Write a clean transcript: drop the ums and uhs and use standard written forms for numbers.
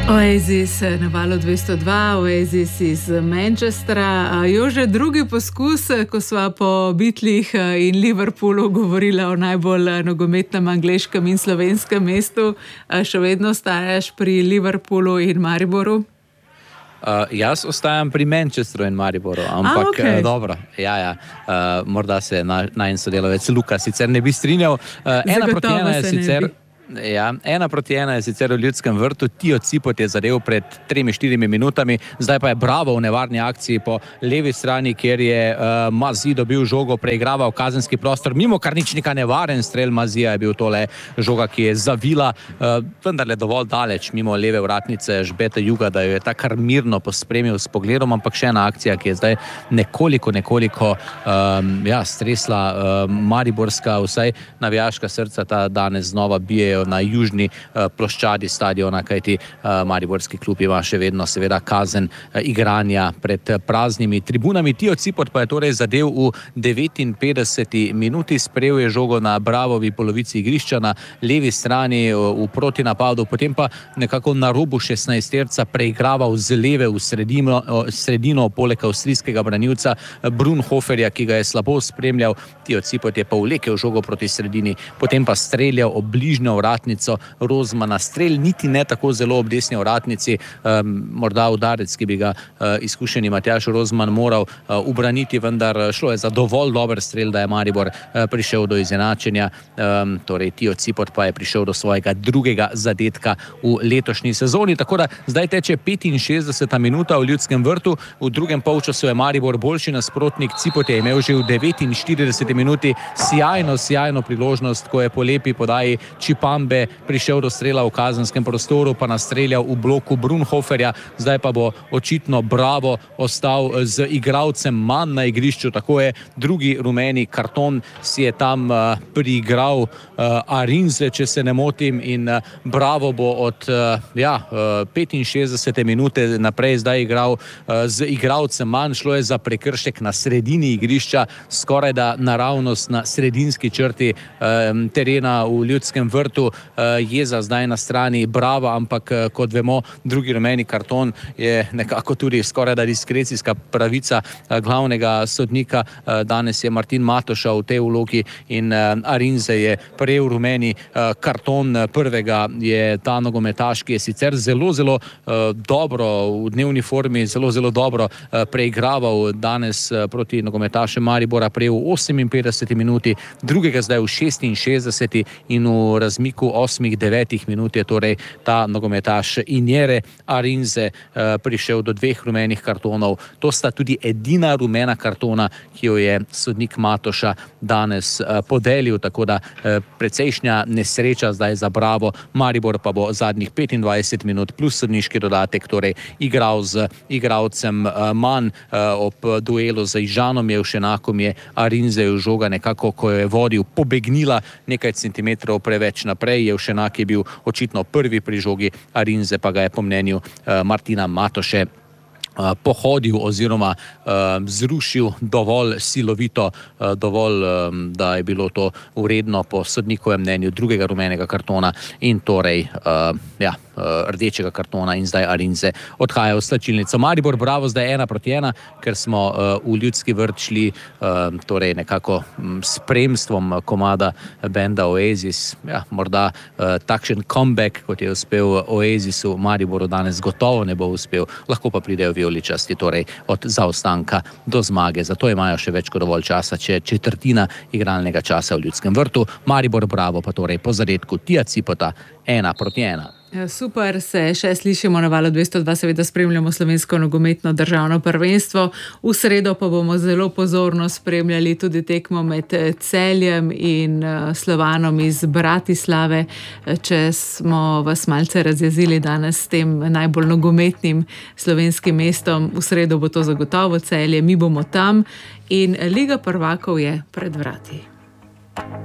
Oasis na valu 202, Oasis iz Manchestra. Jože, drugi poskus, ko sva po Beatlih in Liverpoolu govorila o najbolj nogometnem angleškem in slovenskem mestu. Še vedno ostaješ pri Liverpoolu in Mariboru? Jaz ostajam pri Manchestru in Mariboru, ampak okay. Dobro, morda se najin sodelavec Luka sicer ne bi strinjal. Ena proti ena je sicer v Ljudskem vrtu, Tio Cipot je zadev pred 3-4 minutami, zdaj pa je Bravo v nevarni akciji po levi strani, kjer je Mazzi dobil žogo, preigraval kazenski prostor, mimo kar nič neka nevaren strel Mazzija je bil tole žoga, ki je zavila, vendarle dovolj daleč mimo leve vratnice Žbeta Juga, da jo je ta kar mirno pospremil s pogledom, ampak še ena akcija, ki je zdaj nekoliko stresla mariborska, vsaj navijaška srca ta danes znova bijejo na južni ploščadi stadiona, kajti mariborski klub ima še vedno seveda kazen igranja pred praznimi tribunami. Tio Cipot pa je torej zadev v 59 minuti, sprejel je žogo na Bravovi polovici igrišča na levi strani v protinapadu, potem pa nekako na robu 16-terca preigraval z leve v sredino poleg avstrijskega branilca Brunhoferja, ki ga je slabo spremljal. Tio Cipot je pa vlekel žogo proti sredini, potem pa streljal ob bližnjo vratnico Rozmana. Strelj niti ne tako zelo ob desni vratnici, morda udarec, ki bi ga izkušeni Matjaž Rozman moral ubraniti, vendar šlo je za dovolj dober strelj, da je Maribor prišel do izenačenja. Torej Tio Cipot pa je prišel do svojega drugega zadetka v letošnji sezoni, tako da zdaj teče 65. minuta v Ljudskem vrtu, v drugem polčasu je Maribor boljši nasprotnik. Cipot je imel že v 49. minuti sjajno priložnost, ko je po lepi podaji Čipambe prišel do strela v kazenskem prostoru, pa nastreljal v bloku Brunhoferja. Zdaj pa bo očitno Bravo ostal z igralcem manj na igrišču, tako je drugi rumeni karton si je tam priigral Arinze, če se ne motim, in Bravo bo od 65. minute naprej zdaj igral z igralcem manj. Šlo je za prekršek na sredini igrišča, skorajda naravnost na sredinski črti terena v Ljudskem vrtu. Jeza zdaj na strani Brava, ampak kot vemo, drugi rumeni karton je nekako tudi skorajda diskrecijska pravica glavnega sodnika. Danes je Martin Matoša v tej vlogi in Arinze je prejel rumeni karton. Prvega je ta nogometaš, ki je sicer zelo dobro v dnevni formi, zelo dobro preigraval danes proti nogometašem Maribora, prejel v 58. minuti, drugega zdaj v 66. in v razmiku 8-9 minut je torej ta nogometaš Injere Arinze prišel do 2 rumenih kartonov. To sta tudi edina rumena kartona, ki jo je sodnik Matoša danes podelil, tako da precejšnja nesreča zdaj za Bravo. Maribor pa bo zadnjih 25 minut plus sodniški dodatek torej igral z igralcem manj. Ob duelu z Ižanom Jevšenakom je Arinzeju žoga nekako, ko jo je vodil, pobegnila nekaj centimetrov preveč naprej. Jevšenak je bil očitno prvi pri žogi, Arinze pa ga je po mnenju Martina Matoše pohodil oziroma zrušil dovolj silovito, dovolj, da je bilo to vredno po sodnikovem mnenju drugega rumenega kartona in torej rdečega kartona, in zdaj Arinze odhaja v slačilnico. Maribor Bravo zdaj 1-1, ker smo v Ljudski vrt šli torej nekako spremstvom komada benda Oasis. Morda takšen comeback, kot je uspel Oasisu, Mariboru danes gotovo ne bo uspel, lahko pa pridejo vijoličasti torej od zaostanka do zmage. Zato imajo še več kot dovolj časa, če četrtina igralnega časa v Ljudskem vrtu. Maribor Bravo pa torej po zadetku Tia Cipota 1-1. Super, se še slišimo na valu 202, seveda spremljamo slovensko nogometno državno prvenstvo. V sredo pa bomo zelo pozorno spremljali tudi tekmo med Celjem in Slovanom iz Bratislave. Če smo vas malce razjezili danes s tem najbolj nogometnim slovenskim mestom, v sredo bo to zagotovo Celje, mi bomo tam in Liga prvakov je pred vrati.